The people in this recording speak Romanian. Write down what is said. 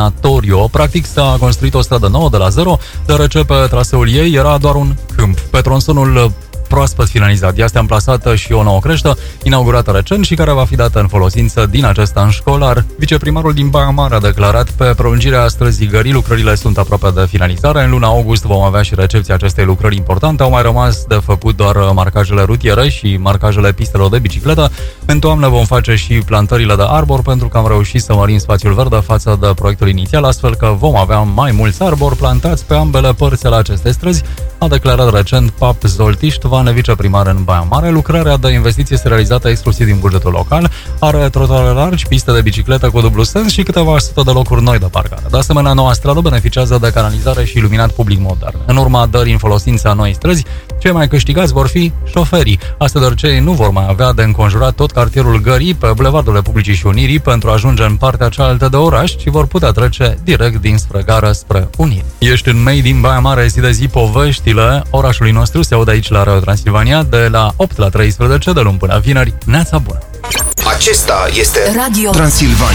sanatoriu. Practic s-a construit o stradă nouă de la zero, deoarece pe traseul ei era doar un câmp. Pe tronsonul proaspăt finalizat. Ea este amplasată și o nouă creștă, inaugurată recent și care va fi dată în folosință din acest an școlar. Viceprimarul din Baia Mare a declarat: pe prelungirea străzii Gării, lucrările sunt aproape de finalizare. În luna august vom avea și recepția acestei lucrări importante. Au mai rămas de făcut doar marcajele rutiere și marcajele pistelor de bicicletă. În toamnă vom face și plantările de arbori, pentru că am reușit să mărim spațiul verde față de proiectul inițial, astfel că vom avea mai mulți arbori plantați pe ambele părți ale acestei străzi, a declarat recent Pap Zoltiștvan, viceprimar în Baia Mare. Lucrarea de investiție este realizată exclusiv din bugetul local, are trotuare largi, piste de bicicletă cu dublu sens și câteva sute de locuri noi de parcare. De asemenea, noua stradă beneficiază de canalizare și iluminat public modern. În urma dării în folosință a noii străzi, cei mai câștigați vor fi șoferii. Asta deoarece ei nu vor mai avea de înconjurat tot cartierul Gării pe Bulevardurile Publicii și Unirii pentru a ajunge în partea cealaltă de oraș, ci vor putea trece direct dinspre gară spre Uniri. Ești în Made in Baia Mare, zi de zi poveștile orașului nostru se aud aici la Radio Transilvania de la 8 la 13 de luni până vineri. Neața bună! Acesta este Radio Transilvania.